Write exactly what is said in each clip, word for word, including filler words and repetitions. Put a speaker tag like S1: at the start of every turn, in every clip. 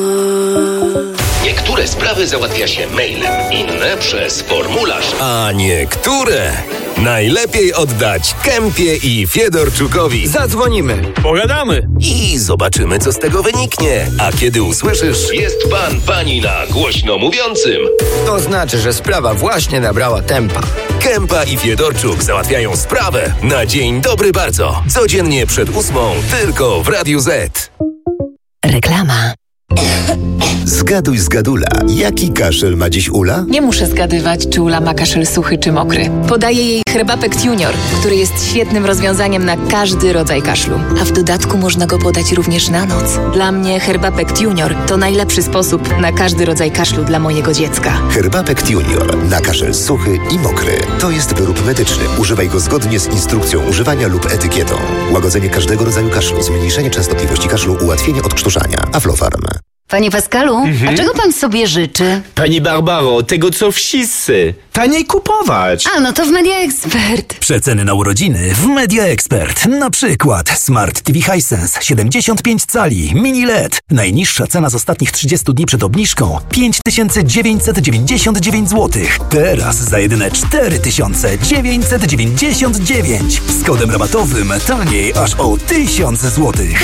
S1: Niektóre sprawy załatwia się mailem, inne przez formularz.
S2: A niektóre najlepiej oddać Kępie i Fiedorczukowi.
S3: Zadzwonimy, pogadamy
S2: i zobaczymy, co z tego wyniknie. A kiedy usłyszysz:
S1: jest pan, pani na głośno mówiącym,
S3: to znaczy, że sprawa właśnie nabrała tempa.
S2: Kępa i Fiedorczuk załatwiają sprawę na dzień dobry bardzo. Codziennie przed ósmą tylko w Radiu Z.
S4: Reklama.
S5: Zgaduj, zgadula, jaki kaszel ma dziś Ula?
S4: Nie muszę zgadywać, czy Ula ma kaszel suchy czy mokry. Podaję jej Herbapekt Junior, który jest świetnym rozwiązaniem na każdy rodzaj kaszlu. A w dodatku można go podać również na noc. Dla mnie Herbapekt Junior to najlepszy sposób na każdy rodzaj kaszlu dla mojego dziecka.
S5: Herbapekt Junior na kaszel suchy i mokry. To jest wyrób medyczny. Używaj go zgodnie z instrukcją używania lub etykietą. Łagodzenie każdego rodzaju kaszlu, zmniejszenie częstotliwości kaszlu, ułatwienie odkrztuszania. Aflofarm.
S6: Panie Pascalu, mhm. a czego pan sobie życzy?
S7: Pani Barbaro, tego co wszyscy. Taniej kupować.
S6: A, no to w Media Expert.
S8: Przeceny na urodziny w Media Expert. Na przykład Smart T V Hisense siedemdziesiąt pięć cali, mini L E D. Najniższa cena z ostatnich trzydziestu dni przed obniżką pięć tysięcy dziewięćset dziewięćdziesiąt dziewięć złotych. Teraz za jedyne cztery tysiące dziewięćset dziewięćdziesiąt dziewięć. Z kodem rabatowym taniej aż o tysiąc złotych.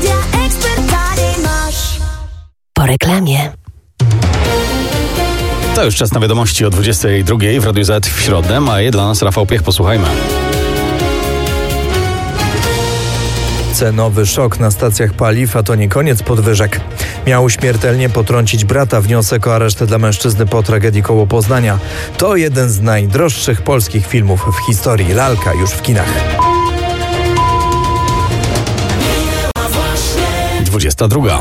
S4: Po reklamie.
S9: To już czas na wiadomości o dwudziestej drugiej w Radiu Z w środę. Ma je dla nas Rafał Piech. Posłuchajmy.
S10: Cenowy szok na stacjach paliw, a to nie koniec podwyżek. Miał śmiertelnie potrącić brata wniosek o areszt dla mężczyzny po tragedii koło Poznania. To jeden z najdroższych polskich filmów w historii. Lalka już w kinach.
S9: dwudziesta druga.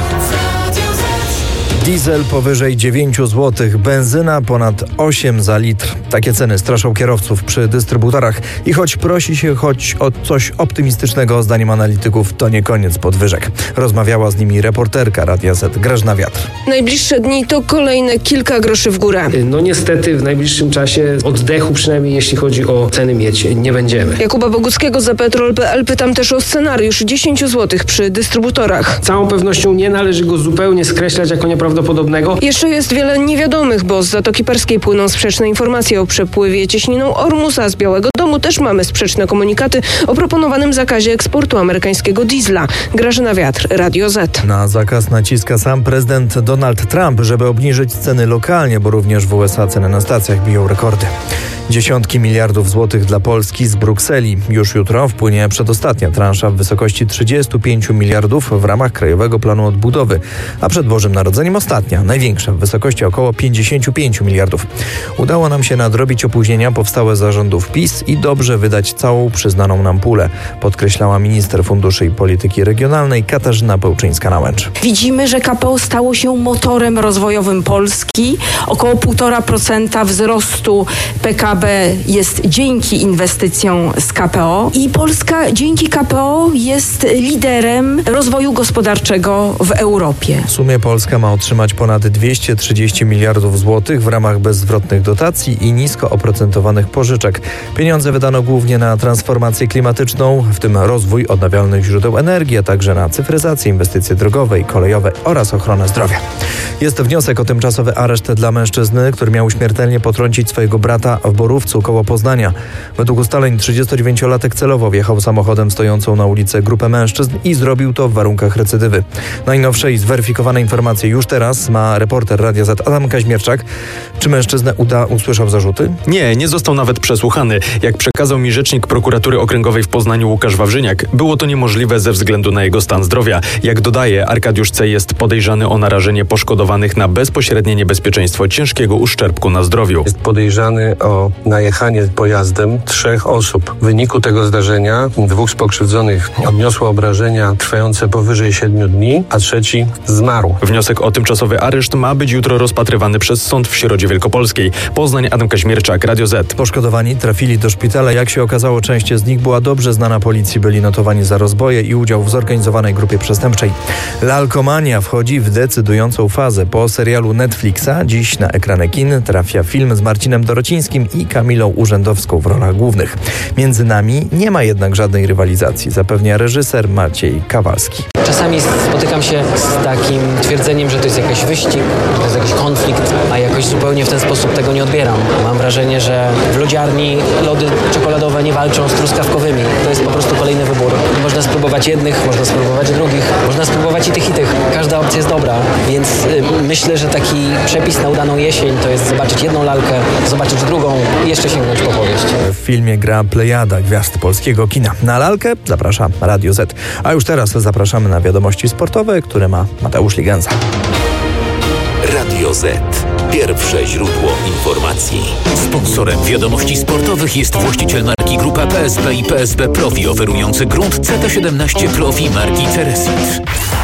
S10: Diesel powyżej dziewięć złotych, benzyna ponad osiem za litr. Takie ceny straszą kierowców przy dystrybutorach i choć prosi się choć o coś optymistycznego, zdaniem analityków, to nie koniec podwyżek. Rozmawiała z nimi reporterka Radia Z Grażyna Wiatr.
S11: Najbliższe dni to kolejne kilka groszy w górę.
S12: No niestety w najbliższym czasie oddechu, przynajmniej jeśli chodzi o ceny miedzi, nie będziemy.
S11: Jakuba Boguckiego za petrol kropka p l pytam też o scenariusz dziesięć złotych przy dystrybutorach.
S12: Z całą pewnością nie należy go zupełnie skreślać jako nieprawdopodobnego.
S11: Jeszcze jest wiele niewiadomych, bo z Zatoki Perskiej płyną sprzeczne informacje o przepływie cieśniną Ormus, a z Białego Domu też mamy sprzeczne komunikaty o proponowanym zakazie eksportu amerykańskiego diesla. Grażyna Wiatr, Radio Z.
S10: Na zakaz naciska sam prezydent Donald Trump, żeby obniżyć ceny lokalnie, bo również w U S A ceny na stacjach biją rekordy. Dziesiątki miliardów złotych dla Polski z Brukseli. Już jutro wpłynie przedostatnia transza w wysokości trzydziestu pięciu miliardów w ramach Krajowego Planu Odbudowy, a przed Bożym Narodzeniem ostatnia, największa w wysokości około pięćdziesięciu pięciu miliardów. Udało nam się nadrobić opóźnienia powstałe za rządów PiS i dobrze wydać całą przyznaną nam pulę, podkreślała minister funduszy i polityki regionalnej Katarzyna Pełczyńska-Nałęcz.
S13: Widzimy, że K P O stało się motorem rozwojowym Polski. Około półtora procent wzrostu P K B jest dzięki inwestycjom z K P O i Polska dzięki K P O jest liderem rozwoju gospodarczego w Europie.
S10: W sumie Polska ma otrzymać ponad dwieście trzydzieści miliardów złotych w ramach bezzwrotnych dotacji i nisko oprocentowanych pożyczek. Pieniądze wydano głównie na transformację klimatyczną, w tym rozwój odnawialnych źródeł energii, a także na cyfryzację, inwestycje drogowe i kolejowe oraz ochronę zdrowia. Jest wniosek o tymczasowy areszt dla mężczyzny, który miał śmiertelnie potrącić swojego brata w Borówcu koło Poznania. Według ustaleń trzydziestodziewięciolatek celowo wjechał samochodem stojącą na ulicy grupę mężczyzn i zrobił to w warunkach recydywy. Najnowsze i zweryfikowane informacje już teraz ma reporter Radia Z Adam Kaźmierczak. Czy mężczyznę uda usłyszał zarzuty?
S9: Nie, nie został nawet przesłuchany. Jak przekazał mi rzecznik prokuratury okręgowej w Poznaniu Łukasz Wawrzyniak, było to niemożliwe ze względu na jego stan zdrowia. Jak dodaje, Arkadiusz C. jest podejrzany o narażenie poszkodowanych na bezpośrednie niebezpieczeństwo ciężkiego uszczerbku na zdrowiu.
S14: Jest podejrzany o najechanie pojazdem trzech osób. W wyniku tego zdarzenia dwóch z pokrzywdzonych odniosło obrażenia trwające powyżej siedmiu dni, a trzeci zmarł.
S9: Wniosek o tymczasowy areszt ma być jutro rozpatrywany przez sąd w Środzie Wielkopolskiej. Poznań, Adam Kaźmierczak, Radio Z.
S10: Poszkodowani trafili do szpitala. Jak się okazało, część z nich była dobrze znana policji. Byli notowani za rozboje i udział w zorganizowanej grupie przestępczej. Lalkomania wchodzi w decydującą fazę. pieniądze. Po serialu Netflixa dziś na ekrany kin trafia film z Marcinem Dorocińskim i Kamilą Urzędowską w rolach głównych. Między nami nie ma jednak żadnej rywalizacji, zapewnia reżyser Maciej Kawalski.
S15: Czasami spotykam się z takim twierdzeniem, że to jest jakiś wyścig, że to jest jakiś konflikt, a jakoś zupełnie w ten sposób tego nie odbieram. Mam wrażenie, że w lodziarni lody czekoladowe nie walczą z truskawkowymi. To jest po prostu kolejny wybór. Można spróbować jednych, można spróbować drugich, można spróbować i tych i tych. Każda opcja jest dobra, więc y, myślę, że taki przepis na udaną jesień to jest zobaczyć jedną lalkę, zobaczyć drugą i jeszcze sięgnąć po powieść.
S10: W filmie gra plejada gwiazd polskiego kina. Na lalkę zaprasza Radio Z. A już teraz zapraszamy na wiadomości sportowe, które ma Mateusz Ligenza.
S2: Radio Z. Pierwsze źródło informacji.
S16: Sponsorem wiadomości sportowych jest właściciel marki Grupa P S B i P S B Profi, oferujący grunt C T siedemnaście Profi marki Ceresit.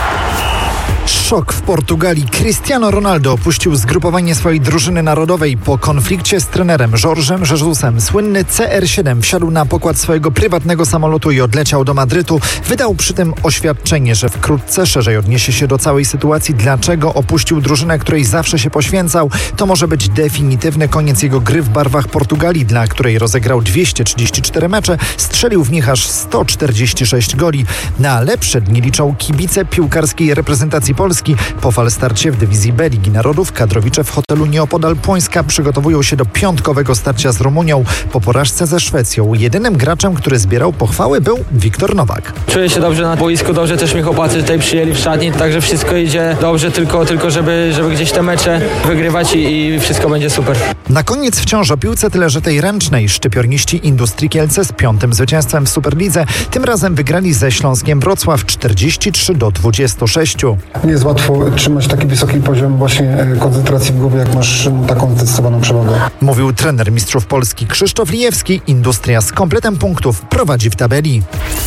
S17: Szok w Portugalii. Cristiano Ronaldo opuścił zgrupowanie swojej drużyny narodowej po konflikcie z trenerem Jorge'em Jesusem. Słynny C R siedem wsiadł na pokład swojego prywatnego samolotu i odleciał do Madrytu. Wydał przy tym oświadczenie, że wkrótce szerzej odniesie się do całej sytuacji, dlaczego opuścił drużynę, której zawsze się poświęcał. To może być definitywny koniec jego gry w barwach Portugalii, dla której rozegrał dwieście trzydzieści cztery mecze, strzelił w nich aż sto czterdzieści sześć goli. Na lepsze dni liczą kibice piłkarskiej reprezentacji Polski. Po falstarcie w dywizji B Ligi Narodów kadrowicze w hotelu nieopodal Płońska przygotowują się do piątkowego starcia z Rumunią. Po porażce ze Szwecją jedynym graczem, który zbierał pochwały, był Wiktor Nowak.
S18: Czuję się dobrze na boisku, dobrze też mnie chłopacy tutaj przyjęli w szatni, także wszystko idzie dobrze, tylko, tylko żeby, żeby gdzieś te mecze wygrywać i, i wszystko będzie super.
S17: Na koniec wciąż o piłce, tyle że tej ręcznej. Szczypiorniści Industrii Kielce z piątym zwycięstwem w Superlidze tym razem wygrali ze Śląskiem Wrocław czterdzieści trzy do dwudziestu sześciu.
S19: Nie jest łatwo trzymać taki wysoki poziom właśnie koncentracji w głowie, jak masz taką zdecydowaną przewagę.
S17: Mówił trener mistrzów Polski Krzysztof Lijewski. Industria z kompletem punktów prowadzi w tabeli.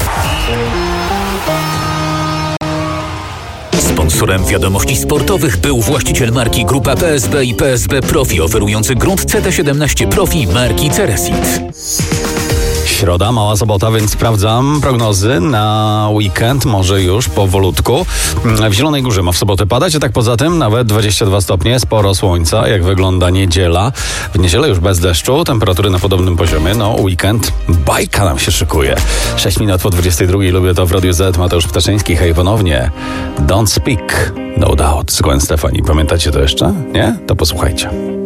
S16: Sponsorem wiadomości sportowych był właściciel marki Grupa P S B i P S B Profi, oferujący grunt C T siedemnaście Profi marki Ceresit.
S20: Środa, mała sobota, więc sprawdzam prognozy na weekend, może już powolutku. W Zielonej Górze ma w sobotę padać, a tak poza tym nawet dwadzieścia dwa stopnie, sporo słońca. Jak wygląda niedziela? W niedzielę już bez deszczu, temperatury na podobnym poziomie. No, weekend, bajka nam się szykuje. sześć minut po dwudziestej drugiej, lubię to w Radiu Z. Mateusz Ptaczyński, hej ponownie. Don't Speak, No Doubt z Gwen Stefani. Pamiętacie to jeszcze? Nie? To posłuchajcie.